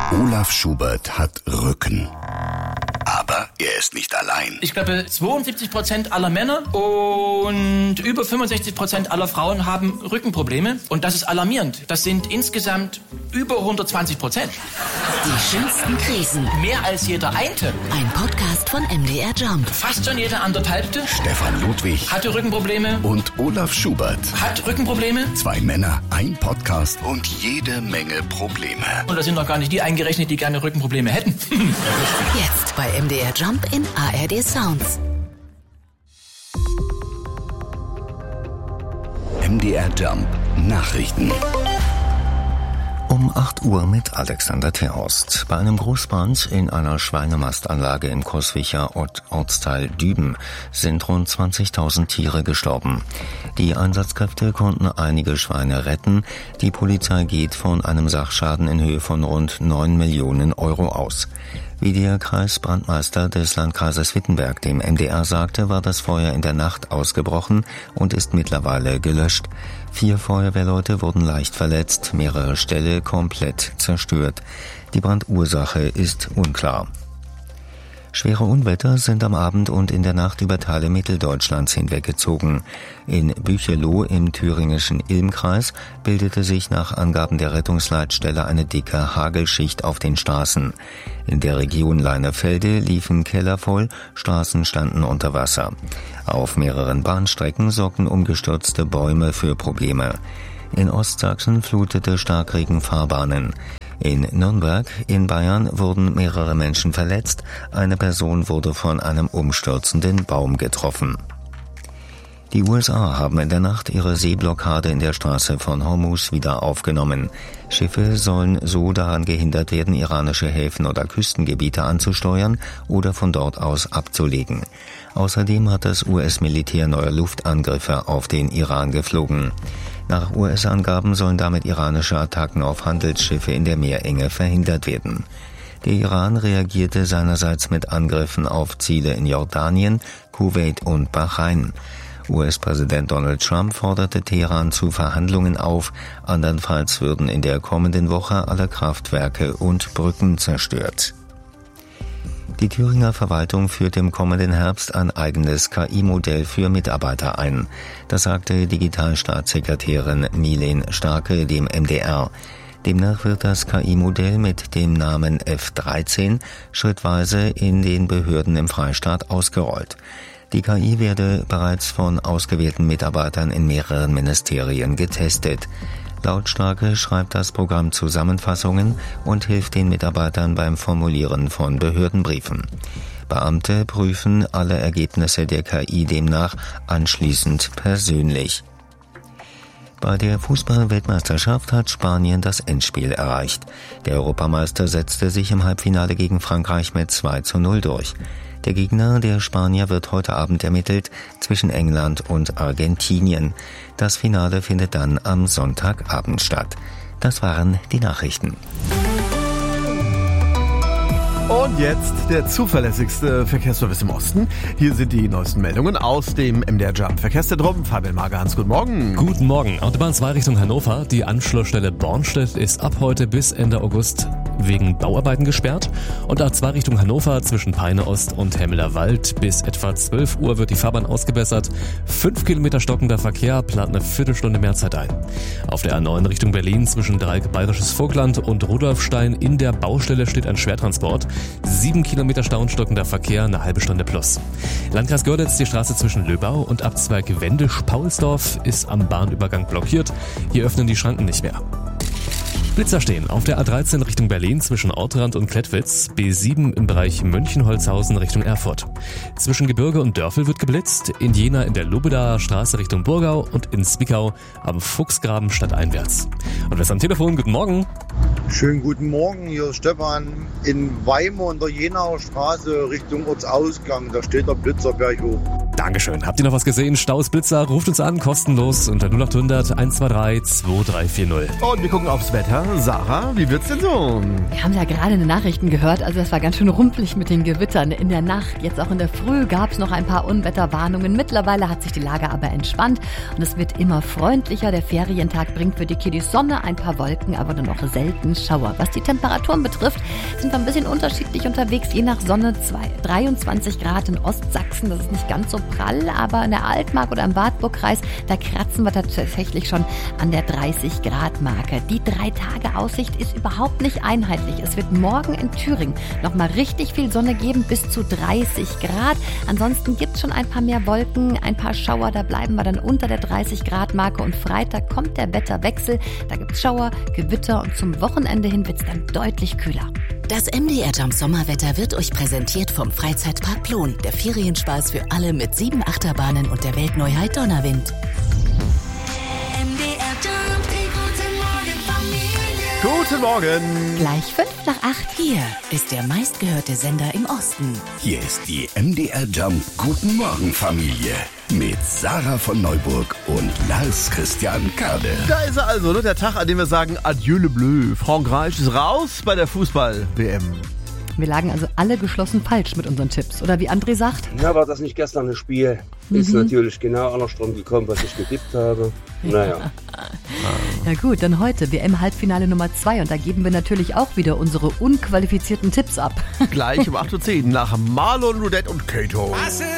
Olaf Schubert hat Rücken. Aber er ist nicht allein. Ich glaube, 72% aller Männer und über 65% aller Frauen haben Rückenprobleme. Und das ist alarmierend. Das sind insgesamt über 120%. Die schönsten Krisen. Mehr als jeder Einte. Ein Podcast von MDR Jump. Fast schon jeder anderthalbte. Stefan Ludwig Hatte Rückenprobleme. und Olaf Schubert. Hat Rückenprobleme. 2 Männer, ein Podcast und jede Menge Probleme. Und da sind noch gar nicht die eingerechnet, die gerne Rückenprobleme hätten. Jetzt bei MDR Jump in ARD Sounds. MDR Jump Nachrichten. Um 8 Uhr mit Alexander Terhorst. Bei einem Großbrand in einer Schweinemastanlage im Coswicher Ortsteil Düben sind rund 20.000 Tiere gestorben. Die Einsatzkräfte konnten einige Schweine retten. Die Polizei geht von einem Sachschaden in Höhe von rund 9 Millionen Euro aus. Wie der Kreisbrandmeister des Landkreises Wittenberg dem MDR sagte, war das Feuer in der Nacht ausgebrochen und ist mittlerweile gelöscht. 4 Feuerwehrleute wurden leicht verletzt, mehrere Ställe komplett zerstört. Die Brandursache ist unklar. Schwere Unwetter sind am Abend und in der Nacht über Teile Mitteldeutschlands hinweggezogen. In Bücheloh im thüringischen Ilmkreis bildete sich nach Angaben der Rettungsleitstelle eine dicke Hagelschicht auf den Straßen. In der Region Leinefelde liefen Keller voll, Straßen standen unter Wasser. Auf mehreren Bahnstrecken sorgten umgestürzte Bäume für Probleme. In Ostsachsen flutete Starkregen Fahrbahnen. In Nürnberg in Bayern wurden mehrere Menschen verletzt. Eine Person wurde von einem umstürzenden Baum getroffen. Die USA haben in der Nacht ihre Seeblockade in der Straße von Hormuz wieder aufgenommen. Schiffe sollen so daran gehindert werden, iranische Häfen oder Küstengebiete anzusteuern oder von dort aus abzulegen. Außerdem hat das US-Militär neue Luftangriffe auf den Iran geflogen. Nach US-Angaben sollen damit iranische Attacken auf Handelsschiffe in der Meerenge verhindert werden. Der Iran reagierte seinerseits mit Angriffen auf Ziele in Jordanien, Kuwait und Bahrain. US-Präsident Donald Trump forderte Teheran zu Verhandlungen auf, andernfalls würden in der kommenden Woche alle Kraftwerke und Brücken zerstört. Die Thüringer Verwaltung führt im kommenden Herbst ein eigenes KI-Modell für Mitarbeiter ein. Das sagte Digitalstaatssekretärin Milen Starke dem MDR. Demnach wird das KI-Modell mit dem Namen F13 schrittweise in den Behörden im Freistaat ausgerollt. Die KI werde bereits von ausgewählten Mitarbeitern in mehreren Ministerien getestet. Laut Starke schreibt das Programm Zusammenfassungen und hilft den Mitarbeitern beim Formulieren von Behördenbriefen. Beamte prüfen alle Ergebnisse der KI demnach anschließend persönlich. Bei der Fußball-Weltmeisterschaft hat Spanien das Endspiel erreicht. Der Europameister setzte sich im Halbfinale gegen Frankreich mit 2:0 durch. Der Gegner der Spanier wird heute Abend ermittelt zwischen England und Argentinien. Das Finale findet dann am Sonntagabend statt. Das waren die Nachrichten. Und jetzt der zuverlässigste Verkehrsservice im Osten. Hier sind die neuesten Meldungen aus dem MDR Jump Verkehrszentrum. Fabian Magerhans, guten Morgen. Guten Morgen. Autobahn 2 Richtung Hannover. Die Anschlussstelle Bornstedt ist ab heute bis Ende August wegen Bauarbeiten gesperrt. Und A2 Richtung Hannover zwischen Peine Ost und Hemmeler Wald bis etwa 12 Uhr wird die Fahrbahn ausgebessert. 5 Kilometer stockender Verkehr, plant eine Viertelstunde mehr Zeit ein. Auf der A9 Richtung Berlin zwischen Dreieck Bayerisches Vogtland und Rudolfstein in der Baustelle steht ein Schwertransport. 7 Kilometer Stau und stockender Verkehr, eine halbe Stunde plus. Landkreis Görlitz, die Straße zwischen Löbau und Abzweig Wendisch-Paulsdorf ist am Bahnübergang blockiert. Hier öffnen die Schranken nicht mehr. Blitzer stehen auf der A13 Richtung Berlin zwischen Ortrand und Klettwitz, B7 im Bereich München-Holzhausen Richtung Erfurt. Zwischen Gebirge und Dörfel wird geblitzt, in Jena in der Lobedaer Straße Richtung Burgau und in Zwickau am Fuchsgraben stadteinwärts. Und wer ist am Telefon? Guten Morgen. Schönen guten Morgen, hier ist Stefan. In Weimar in der Jenauer Straße Richtung Ortsausgang, da steht der Blitzerberg hoch. Dankeschön. Habt ihr noch was gesehen? Staus, Blitzer, ruft uns an, kostenlos unter 0800 123 2340. Und wir gucken aufs Wetter. Sarah, wie wird's denn so? Wir haben ja gerade in den Nachrichten gehört, also es war ganz schön rumpelig mit den Gewittern in der Nacht. Jetzt auch in der Früh gab es noch ein paar Unwetterwarnungen. Mittlerweile hat sich die Lage aber entspannt und es wird immer freundlicher. Der Ferientag bringt für die Kiddies Sonne, ein paar Wolken, aber nur noch selten Schauer. Was die Temperaturen betrifft, sind wir ein bisschen unterschiedlich unterwegs. Je nach Sonne 23 Grad in Ostsachsen, das ist nicht ganz so prall, aber in der Altmark oder im Wartburgkreis, da kratzen wir tatsächlich schon an der 30 Grad Marke. Die 3-Tage-Aussicht ist überhaupt nicht einheitlich. Es wird morgen in Thüringen nochmal richtig viel Sonne geben, bis zu 30 Grad. Ansonsten gibt es schon ein paar mehr Wolken, ein paar Schauer, da bleiben wir dann unter der 30 Grad Marke und Freitag kommt der Wetterwechsel. Da gibt es Schauer, Gewitter und zum Wochenende hin wird es dann deutlich kühler. Das MDR Jump Sommerwetter wird euch präsentiert vom Freizeitpark Plon. Der Ferienspaß für alle mit 7 Achterbahnen und der Weltneuheit Donnerwind. MDR Jump, guten Morgen, Familie. Guten Morgen. Gleich 7:55. Hier ist der meistgehörte Sender im Osten. Hier ist die MDR Jump Guten Morgen Familie mit Sarah von Neuburg und Lars Christian Kade. Da ist er also, ne? Der Tag, an dem wir sagen Adieu le Bleu. Frankreich ist raus bei der Fußball-WM. Wir lagen also alle geschlossen falsch mit unseren Tipps. Oder wie André sagt, Ja, war das nicht gestern das Spiel? Ist natürlich genau andersrum gekommen, was ich getippt habe. Naja. ja gut, dann heute WM-Halbfinale Nummer 2 und da geben wir natürlich auch wieder unsere unqualifizierten Tipps ab. Gleich um 8:10 Uhr nach Marlon Roudette und Kato.